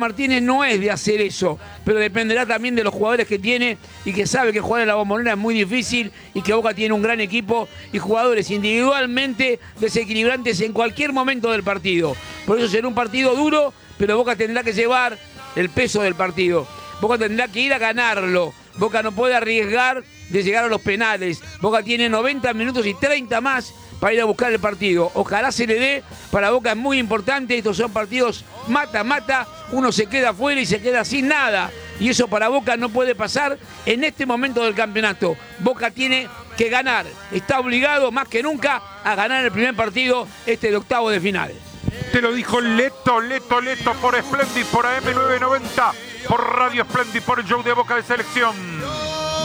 Martínez no es de hacer eso, pero dependerá también de los jugadores que tiene y que sabe que jugar en la Bombonera es muy difícil y que Boca tiene un gran equipo y jugadores individualmente desequilibrantes en cualquier momento del partido. Por eso será un partido duro, pero Boca tendrá que llevar el peso del partido. Boca tendrá que ir a ganarlo. Boca no puede arriesgar de llegar a los penales. Boca tiene 90 minutos y 30 más para ir a buscar el partido. Ojalá se le dé, para Boca es muy importante. Estos son partidos mata-mata, uno se queda afuera y se queda sin nada. Y eso para Boca no puede pasar en este momento del campeonato. Boca tiene que ganar. Está obligado más que nunca a ganar el primer partido, de octavo de final. Te lo dijo Leto por Splendid, por AM990, por Radio Splendid, por el show de Boca de Selección.